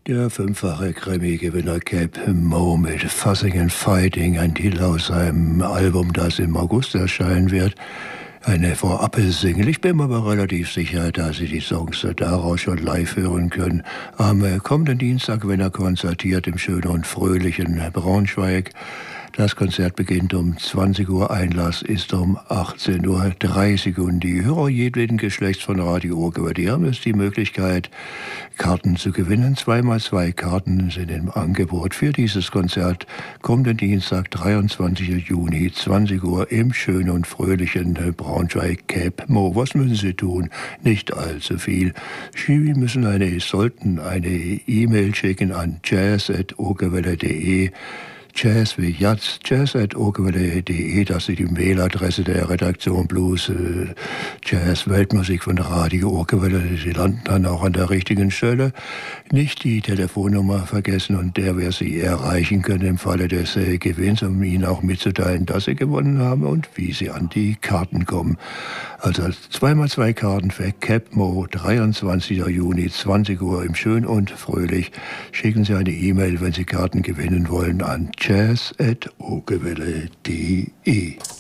Der fünffache Grammy-Gewinner Cape Mo mit Fussing and Fighting, ein Titel aus seinem Album, das im August erscheinen wird. Eine Vorab-Single. Ich bin mir aber relativ sicher, dass Sie die Songs daraus schon live hören können. Am kommenden Dienstag, wenn er konzertiert im schönen und fröhlichen Braunschweig. Das Konzert beginnt um 20 Uhr, Einlass ist um 18:30 Uhr. Und die Hörer jedweden Geschlechts von Radio Urgewölbe, die haben jetzt die Möglichkeit, Karten zu gewinnen. 2x2 Karten sind im Angebot für dieses Konzert. Kommenden Dienstag, 23. Juni, 20 Uhr im schönen und fröhlichen Braunschweig Cape Mo. Was müssen Sie tun? Nicht allzu viel. Sie sollten eine E-Mail schicken an jazz@urgewölbe.de. Jazz wie Jazz, jazz@urgewölbe.de, das ist die Mailadresse der Redaktion Blues, Jazz, Weltmusik von Radio Urgewölbe. Sie landen dann auch an der richtigen Stelle. Nicht die Telefonnummer vergessen und der, wer Sie erreichen können im Falle des Gewinns, um Ihnen auch mitzuteilen, dass Sie gewonnen haben und wie Sie an die Karten kommen. Also 2x2 Karten für Cape Mo, 23. Juni, 20 Uhr im Schön und Fröhlich. Schicken Sie eine E-Mail, wenn Sie Karten gewinnen wollen, an jazz@urgewölbe.de.